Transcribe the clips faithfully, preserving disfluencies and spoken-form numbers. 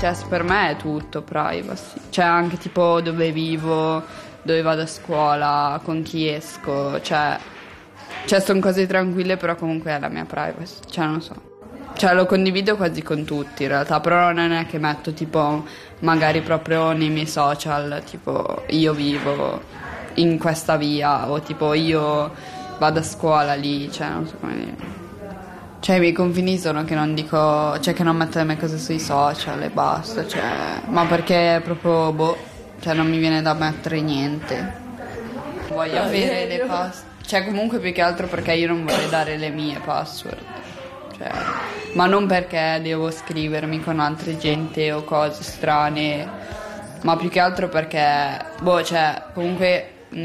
Cioè, per me è tutto privacy. Cioè, anche tipo dove vivo, dove vado a scuola, con chi esco. Cioè, cioè sono cose tranquille, però comunque è la mia privacy. Cioè, non so. Cioè, lo condivido quasi con tutti in realtà, però non è che metto tipo magari proprio nei miei social, tipo io vivo in questa via o tipo io vado a scuola lì, cioè non so come dire. Cioè i miei confini sono che non dico, cioè che non metto le mie cose sui social e basta, cioè, ma perché proprio, boh, cioè non mi viene da mettere niente. Voglio oh, avere le password, cioè comunque più che altro perché io non vorrei dare le mie password, cioè, ma non perché devo scrivermi con altre gente o cose strane, ma più che altro perché, boh, cioè comunque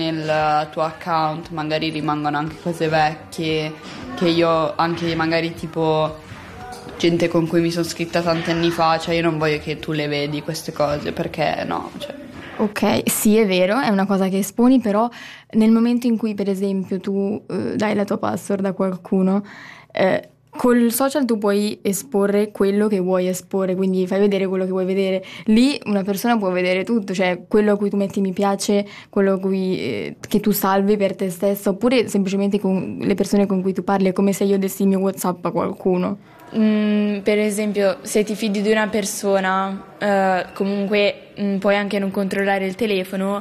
nel tuo account magari rimangono anche cose vecchie che io anche magari tipo gente con cui mi sono scritta tanti anni fa, cioè io non voglio che tu le vedi queste cose perché no, cioè. Ok, sì è vero, è una cosa che esponi, però nel momento in cui per esempio tu eh, dai la tua password a qualcuno, eh, col social tu puoi esporre quello che vuoi esporre, quindi fai vedere quello che vuoi vedere. Lì una persona può vedere tutto, cioè quello a cui tu metti mi piace, quello a cui, eh, che tu salvi per te stesso, oppure semplicemente con le persone con cui tu parli, è come se io dessi il mio WhatsApp a qualcuno. Mm, per esempio, se ti fidi di una persona, eh, comunque mm, puoi anche non controllare il telefono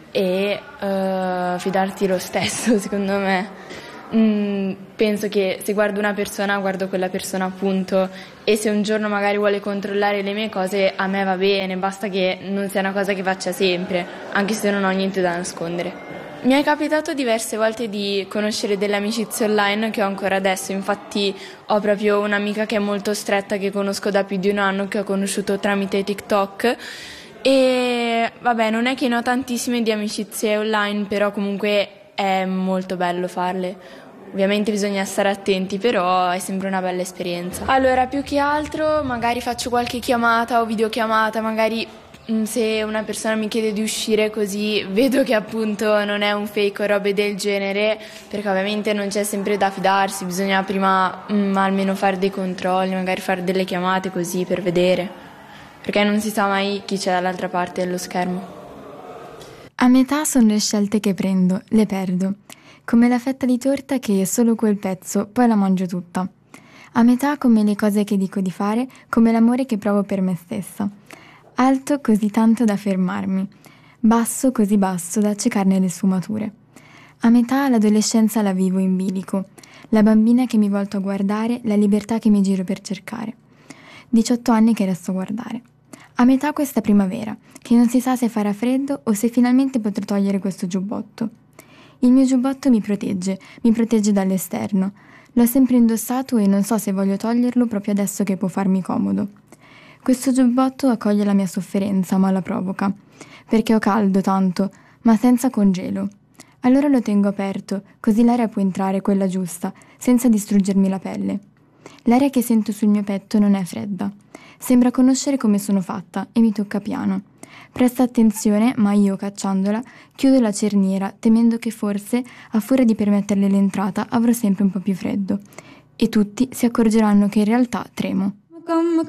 e eh, fidarti lo stesso, secondo me. Mm, penso che se guardo una persona, guardo quella persona appunto, e se un giorno magari vuole controllare le mie cose, a me va bene, basta che non sia una cosa che faccia sempre, anche se non ho niente da nascondere. Mi è capitato diverse volte di conoscere delle amicizie online che ho ancora adesso, infatti ho proprio un'amica che è molto stretta, che conosco da più di un anno, che ho conosciuto tramite TikTok e vabbè, non è che ne ho tantissime di amicizie online, però comunque è molto bello farle. Ovviamente bisogna stare attenti, però è sempre una bella esperienza. Allora, più che altro magari faccio qualche chiamata o videochiamata, magari se una persona mi chiede di uscire, così vedo che appunto non è un fake o robe del genere, perché ovviamente non c'è sempre da fidarsi, bisogna prima mm, almeno fare dei controlli, magari fare delle chiamate così per vedere, perché non si sa mai chi c'è dall'altra parte dello schermo. A metà sono le scelte che prendo, le perdo, come la fetta di torta che è solo quel pezzo, poi la mangio tutta. A metà come le cose che dico di fare, come l'amore che provo per me stessa. Alto così tanto da fermarmi, basso così basso da accecarne le sfumature. A metà l'adolescenza la vivo in bilico, la bambina che mi volto a guardare, la libertà che mi giro per cercare. diciotto anni che resto a guardare. A metà questa primavera, che non si sa se farà freddo o se finalmente potrò togliere questo giubbotto. Il mio giubbotto mi protegge, mi protegge dall'esterno. L'ho sempre indossato e non so se voglio toglierlo proprio adesso che può farmi comodo. Questo giubbotto accoglie la mia sofferenza, ma la provoca, perché ho caldo tanto, ma senza congelo. Allora lo tengo aperto, così l'aria può entrare, quella giusta, senza distruggermi la pelle. L'aria che sento sul mio petto non è fredda. Sembra conoscere come sono fatta e mi tocca piano. Presta attenzione, ma io, cacciandola, chiudo la cerniera, temendo che forse, a furia di permetterle l'entrata, avrò sempre un po' più freddo. E tutti si accorgeranno che in realtà tremo.